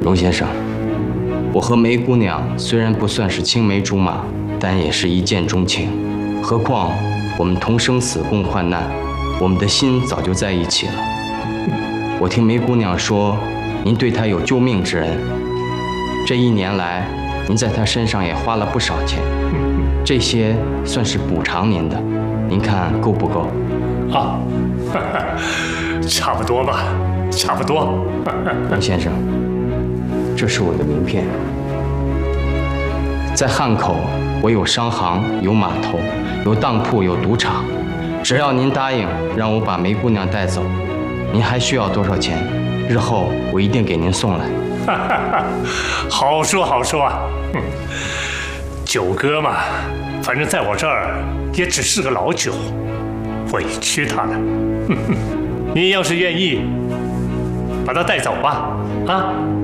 龙先生，我和梅姑娘虽然不算是青梅竹马，但也是一见钟情。何况我们同生死共患难，我们的心早就在一起了。我听梅姑娘说，您对她有救命之恩。这1年来，您在她身上也花了不少钱，这些算是补偿您的，您看够不够？ 啊，差不多吧，差不多。 龙先生，这是我的名片。在汉口，我有商行，有码头，有当铺，有赌场。只要您答应让我把梅姑娘带走，您还需要多少钱？日后我一定给您送来。 好说好说啊。九哥嘛，反正在我这儿也只是个老九，委屈他了。你要是愿意，把他带走吧，啊。